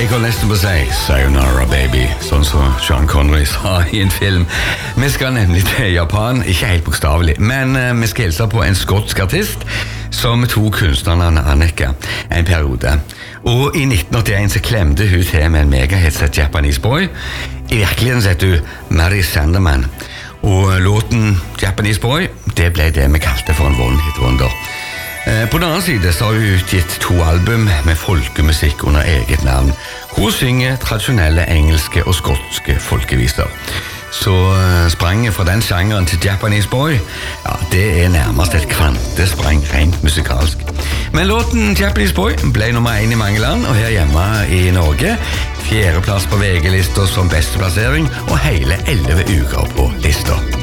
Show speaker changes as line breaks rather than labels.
holdt nesten på å si Sayonara baby, sånn som Sean Connery sa I en film. Vi skal nemlig til Japan, ikke helt bokstavelig, men vi skal hilse på en skotsk artist som tok kunstnerne Annika en periode. Og I 1981 så klemte hun til med en megahitset Japanese Boy. I virkeligheten heter hun Mary Sanderman. Og låten Japanese Boy, det ble det vi kalte for en one-hit wonder. På den andre side så har hun utgitt 2 album med folkemusikk under eget navn. Hun synger tradisjonelle engelske og skotske folkeviser. Så spranget fra den sjangeren til Japanese Boy, ja, det nærmest et kvantesprang rent musikalsk. Men låten Japanese Boy ble nummer 1 I mange land, og her hjemme I Norge 4. plass på VG-lister som beste plassering, og hele 11 uker på lister.